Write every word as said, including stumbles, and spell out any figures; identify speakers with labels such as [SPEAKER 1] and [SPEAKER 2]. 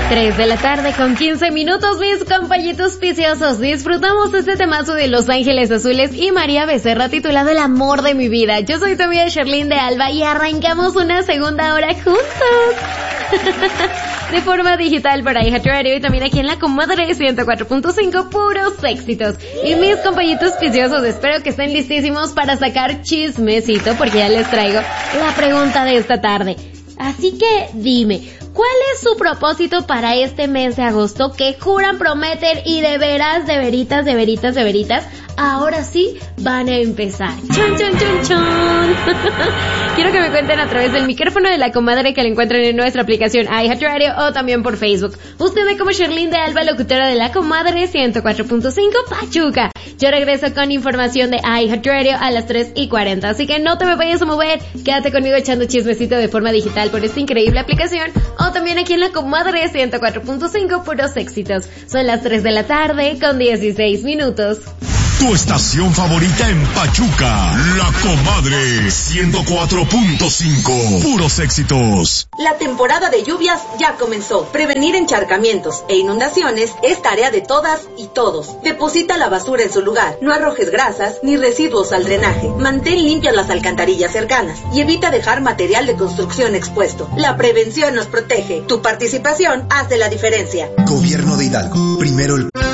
[SPEAKER 1] tres de la tarde con quince minutos, mis compañitos viciosos. Disfrutamos este temazo de Los Ángeles Azules y María Becerra titulado El amor de mi vida. Yo soy tu amiga Sherlyn de Alba y arrancamos una segunda hora juntos. De forma digital para iHeartRadio y también aquí en la Comadre ciento cuatro punto cinco, puros éxitos. Y mis compañitos viciosos, espero que estén listísimos para sacar chismecito porque ya les traigo la pregunta de esta tarde. Así que dime, ¿cuál es su propósito para este mes de agosto que juran, prometen y de veras, de veritas, de veritas, de veritas, ahora sí van a empezar? ¡Chon, chon, chon, chon! Quiero que me cuenten a través del micrófono de la Comadre que la encuentran en nuestra aplicación iHeartRadio o también por Facebook. Usted ve como Sherlyn de Alba, locutora de la Comadre ciento cuatro punto cinco Pachuca. Yo regreso con información de iHeartRadio a las tres y cuarenta, así que no te me vayas a mover. Quédate conmigo echando chismecito de forma digital por esta increíble aplicación o también aquí en la Comadre ciento cuatro punto cinco, puros éxitos. Son las tres de la tarde con dieciséis minutos.
[SPEAKER 2] Tu estación favorita en Pachuca, La Comadre ciento cuatro punto cinco, puros éxitos.
[SPEAKER 3] La temporada de lluvias ya comenzó. Prevenir encharcamientos e inundaciones es tarea de todas y todos. Deposita la basura en su lugar. No arrojes grasas ni residuos al drenaje. Mantén limpias las alcantarillas cercanas y evita dejar material de construcción expuesto. La prevención nos protege. Tu participación hace la diferencia.
[SPEAKER 4] Gobierno de Hidalgo. Primero el